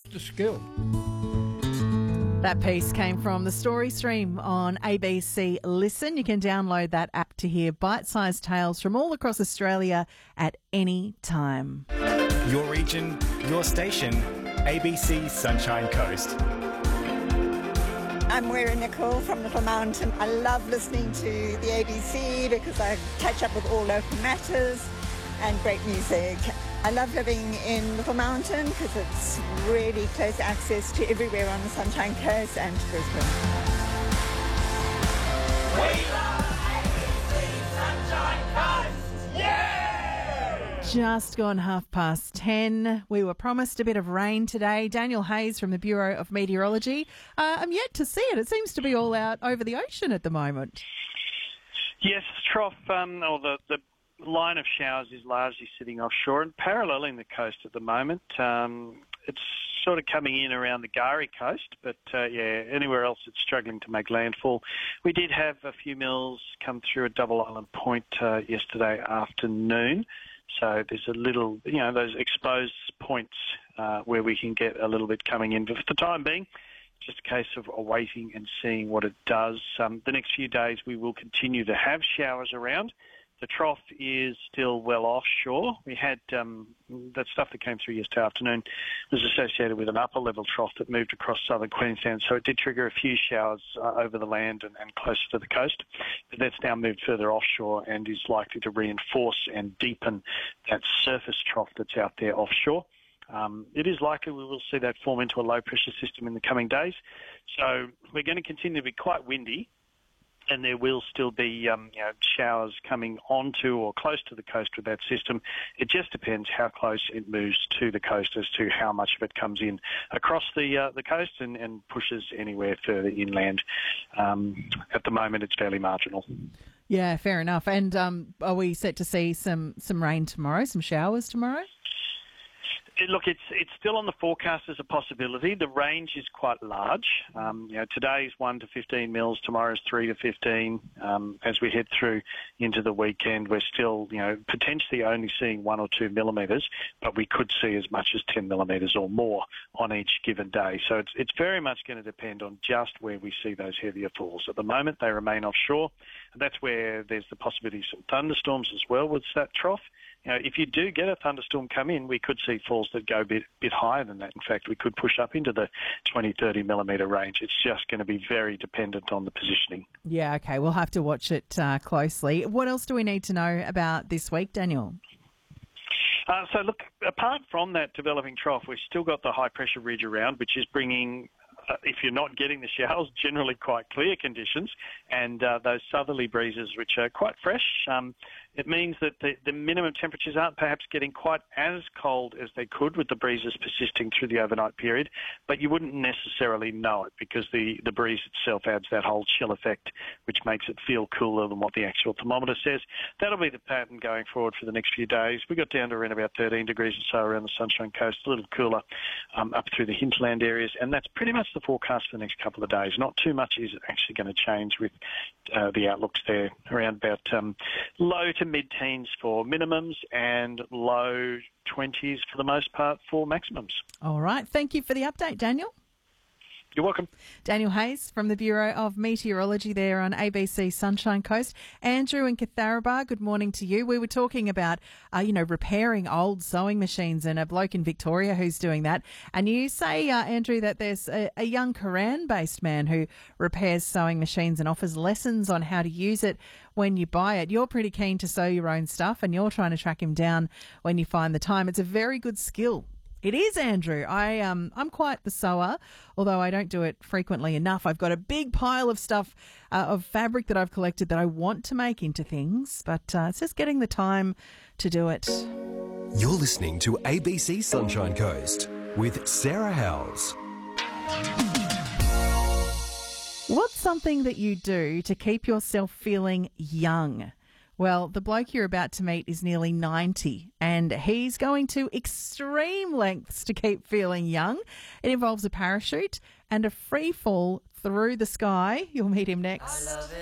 just a skill. That piece came from the Story Stream on ABC Listen. You can download that app to hear bite-sized tales from all across Australia at any time. Your region, your station, ABC Sunshine Coast. I'm Wera Nicole from Little Mountain. I love listening to the ABC because I catch up with all local matters and great music. I love living in Little Mountain because it's really close access to everywhere on the Sunshine Coast and to Brisbane. We love ABC Sunshine Coast! Yeah! Just gone 10:30. We were promised a bit of rain today. Daniel Hayes from the Bureau of Meteorology. I'm yet to see it. It seems to be all out over the ocean at the moment. Yes, trough, or the line of showers is largely sitting offshore and paralleling the coast at the moment. It's sort of coming in around the Gari coast, but anywhere else it's struggling to make landfall. We did have a few mils come through at Double Island Point yesterday afternoon, so there's a little, those exposed points where we can get a little bit coming in. But for the time being, just a case of waiting and seeing what it does. The next few days we will continue to have showers around. The trough is still well offshore. We had that stuff that came through yesterday afternoon was associated with an upper level trough that moved across southern Queensland, so it did trigger a few showers over the land and closer to the coast. But that's now moved further offshore and is likely to reinforce and deepen that surface trough that's out there offshore. It is likely we will see that form into a low pressure system in the coming days. So we're going to continue to be quite windy, and there will still be showers coming onto or close to the coast with that system. It just depends how close it moves to the coast as to how much of it comes in across the coast and pushes anywhere further inland. At the moment, it's fairly marginal. Yeah, fair enough. And are we set to see some rain tomorrow, some showers tomorrow? Look, it's still on the forecast as a possibility. The range is quite large. Today's 1 to 15 mils, tomorrow's 3 to 15. As we head through into the weekend, we're still, potentially only seeing 1 or 2 millimetres, but we could see as much as 10 millimetres or more on each given day. So it's very much going to depend on just where we see those heavier falls. At the moment, they remain offshore, and that's where there's the possibility of some thunderstorms as well with that trough. If you do get a thunderstorm come in, we could see falls that go a bit higher than that. In fact, we could push up into the 20, 30 millimetre range. It's just going to be very dependent on the positioning. Yeah, okay. We'll have to watch it closely. What else do we need to know about this week, Daniel? So, look, apart from that developing trough, we've still got the high-pressure ridge around, which is bringing, if you're not getting the showers, generally quite clear conditions, and those southerly breezes, which are quite fresh. It means that the minimum temperatures aren't perhaps getting quite as cold as they could with the breezes persisting through the overnight period, but you wouldn't necessarily know it because the breeze itself adds that whole chill effect, which makes it feel cooler than what the actual thermometer says. That'll be the pattern going forward for the next few days. We got down to around about 13 degrees or so around the Sunshine Coast, a little cooler up through the hinterland areas, and that's pretty much the forecast for the next couple of days. Not too much is actually going to change with the outlooks there, around about low to mid-teens for minimums and low 20s for the most part for maximums. All right. Thank you for the update, Daniel. You're welcome. Daniel Hayes from the Bureau of Meteorology there on ABC Sunshine Coast. Andrew in Catharaba, good morning to you. We were talking about, repairing old sewing machines and a bloke in Victoria who's doing that. And you say, Andrew, that there's a young Koran-based man who repairs sewing machines and offers lessons on how to use it when you buy it. You're pretty keen to sew your own stuff and you're trying to track him down when you find the time. It's a very good skill. It is, Andrew. I'm quite the sewer, although I don't do it frequently enough. I've got a big pile of stuff, of fabric that I've collected that I want to make into things, but it's just getting the time to do it. You're listening to ABC Sunshine Coast with Sarah Howells. What's something that you do to keep yourself feeling young? Well, the bloke you're about to meet is nearly 90 and he's going to extreme lengths to keep feeling young. It involves a parachute and a free fall through the sky. You'll meet him next.